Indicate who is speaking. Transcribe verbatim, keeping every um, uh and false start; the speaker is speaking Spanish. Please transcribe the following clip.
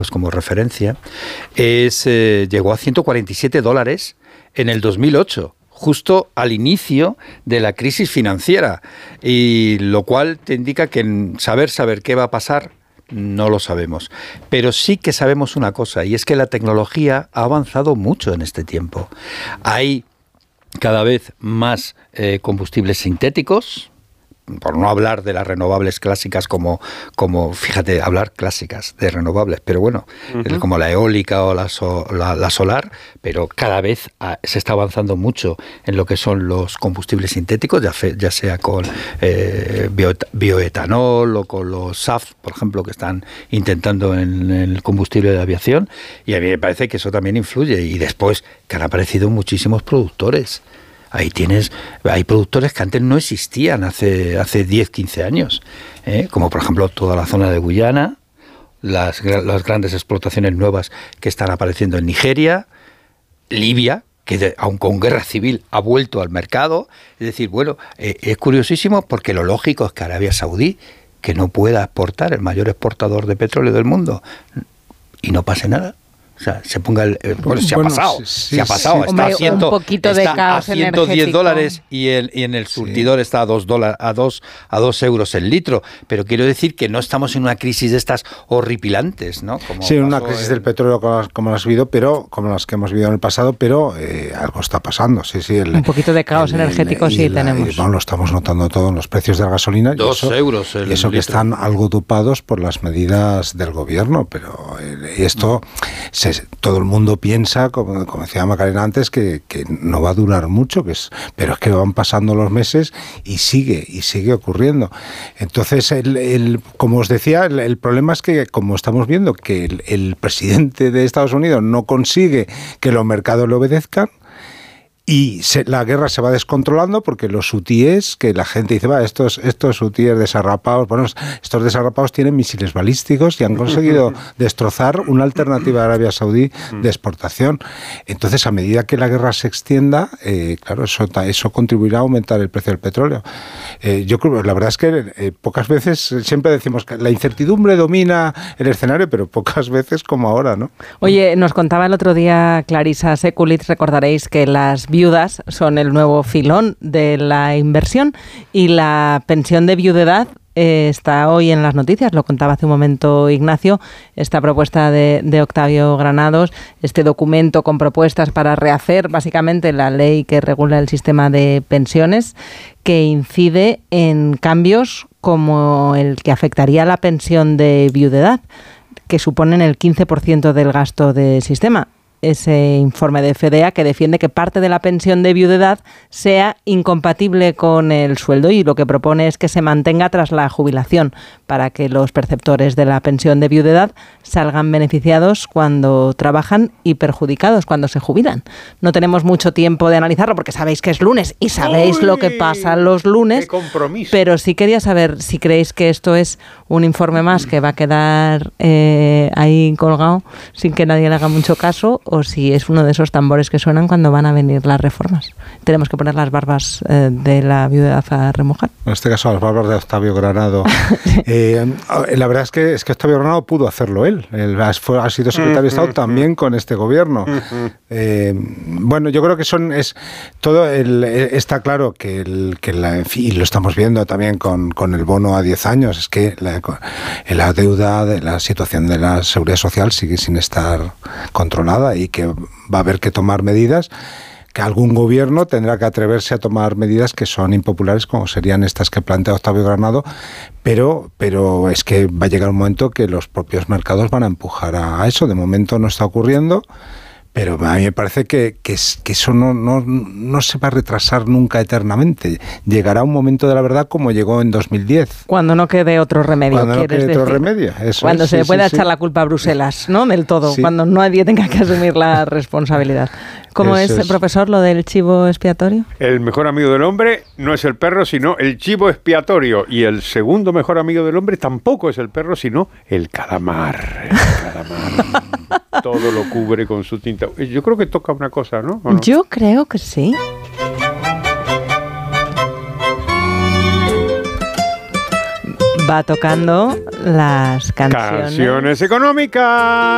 Speaker 1: como referencia, es, eh, llegó a ciento cuarenta y siete dólares en el dos mil ocho, justo al inicio de la crisis financiera, y lo cual te indica que saber saber qué va a pasar no lo sabemos, pero sí que sabemos una cosa, y es que la tecnología ha avanzado mucho en este tiempo. Hay cada vez más eh, combustibles sintéticos, por no hablar de las renovables clásicas como, como fíjate, hablar clásicas de renovables, pero bueno, uh-huh. como la eólica o la, so, la, la solar, pero cada vez a, se está avanzando mucho en lo que son los combustibles sintéticos, ya, fe, ya sea con eh, bio, bioetanol o con los S A F, por ejemplo, que están intentando en, en el combustible de aviación, y a mí me parece que eso también influye, y después que han aparecido muchísimos productores. Ahí tienes, hay productores que antes no existían hace, hace diez, quince años, ¿eh? Como por ejemplo toda la zona de Guyana, las, las grandes explotaciones nuevas que están apareciendo en Nigeria, Libia, que de, aun con guerra civil ha vuelto al mercado. Es decir, bueno, eh, es curiosísimo porque lo lógico es que Arabia Saudí, que no pueda exportar, el mayor exportador de petróleo del mundo, y no pase nada. O sea, se ponga el... Bueno, se bueno, ha pasado, sí, se ha pasado.
Speaker 2: Sí.
Speaker 1: Está,
Speaker 2: Hombre,
Speaker 1: a, ciento,
Speaker 2: un poquito de
Speaker 1: está
Speaker 2: caos
Speaker 1: a ciento diez
Speaker 2: energético.
Speaker 1: Dólares y, el, y en el surtidor sí. está a dos, dólares, a, dos, a dos euros el litro. Pero quiero decir que no estamos en una crisis de estas horripilantes, ¿no? Como
Speaker 3: sí, una crisis en... del petróleo como, como las vivido, pero como las que hemos vivido en el pasado, pero eh, algo está pasando. Sí, sí, el,
Speaker 2: un poquito de caos el, energético el, sí la, tenemos.
Speaker 3: Y, bueno, lo estamos notando todo en los precios de la gasolina.
Speaker 1: Dos
Speaker 3: y eso,
Speaker 1: euros el
Speaker 3: y eso
Speaker 1: litro.
Speaker 3: Que están algo dopados por las medidas del gobierno, pero eh, esto, se, todo el mundo piensa, como, como decía Macarena antes, que, que no va a durar mucho, que es, pero es que van pasando los meses y sigue, y sigue ocurriendo. Entonces, el, el, como os decía, el, el problema es que, como estamos viendo, que el, el presidente de Estados Unidos no consigue que los mercados le obedezcan, y se, la guerra se va descontrolando porque los hutíes, que la gente dice, va, estos, estos hutíes desarrapados, bueno, estos desarrapados tienen misiles balísticos y han conseguido destrozar una alternativa de Arabia Saudí de exportación. Entonces, a medida que la guerra se extienda, eh, claro, eso, eso contribuirá a aumentar el precio del petróleo. Eh, yo creo, la verdad es que eh, pocas veces, siempre decimos que la incertidumbre domina el escenario, pero pocas veces como ahora, ¿no?
Speaker 2: Oye, nos contaba el otro día Clarissa Sekulic, recordaréis que las viudas son el nuevo filón de la inversión y la pensión de viudedad eh, está hoy en las noticias, lo contaba hace un momento Ignacio, esta propuesta de, de Octavio Granados, este documento con propuestas para rehacer básicamente la ley que regula el sistema de pensiones, que incide en cambios como el que afectaría a la pensión de viudedad, que suponen el quince por ciento del gasto del sistema. Ese informe de F E D A que defiende que parte de la pensión de viudedad sea incompatible con el sueldo y lo que propone es que se mantenga tras la jubilación para que los perceptores de la pensión de viudedad salgan beneficiados cuando trabajan y perjudicados cuando se jubilan. No tenemos mucho tiempo de analizarlo porque sabéis que es lunes y sabéis ¡Uy! Lo que pasa los lunes,
Speaker 4: ¡Qué compromiso!
Speaker 2: Pero sí quería saber si creéis que esto es un informe más que va a quedar eh, ahí colgado sin que nadie le haga mucho caso, o si es uno de esos tambores que suenan cuando van a venir las reformas. Tenemos que poner las barbas eh, de la viudedad a remojar.
Speaker 3: En este caso, las barbas de Octavio Granado. eh, la verdad es que, es que Octavio Granado pudo hacerlo él. Él fue, ha sido secretario de Estado también con este gobierno. Eh, bueno, yo creo que son es todo el, está claro que, el, que la, en fin, y lo estamos viendo también con, con el bono a diez años, es que la, la deuda de la situación de la seguridad social sigue sin estar controlada y que va a haber que tomar medidas, que algún gobierno tendrá que atreverse a tomar medidas que son impopulares, como serían estas que plantea Octavio Granado, pero, pero es que va a llegar un momento que los propios mercados van a empujar a eso. De momento no está ocurriendo, pero a mí me parece que, que, que eso no, no, no se va a retrasar nunca eternamente. Llegará un momento de la verdad como llegó en dos mil diez.
Speaker 2: Cuando no quede otro remedio,
Speaker 3: Cuando no
Speaker 2: quieres
Speaker 3: quede otro
Speaker 2: decir.
Speaker 3: remedio. Eso
Speaker 2: Cuando
Speaker 3: es,
Speaker 2: se
Speaker 3: sí,
Speaker 2: pueda
Speaker 3: sí,
Speaker 2: echar
Speaker 3: sí.
Speaker 2: la culpa a Bruselas, ¿no? Del todo.
Speaker 3: Sí.
Speaker 2: Cuando nadie tenga que asumir la responsabilidad. ¿Cómo es,
Speaker 3: es,
Speaker 2: profesor, lo del chivo expiatorio?
Speaker 4: El mejor amigo del hombre no es el perro, sino el chivo expiatorio. Y el segundo mejor amigo del hombre tampoco es el perro, sino el calamar. El calamar. Todo lo cubre con su tinta. Yo creo que toca una cosa, ¿no? ¿O no?
Speaker 2: Yo creo que sí. Va tocando las canciones.
Speaker 4: Canciones económicas.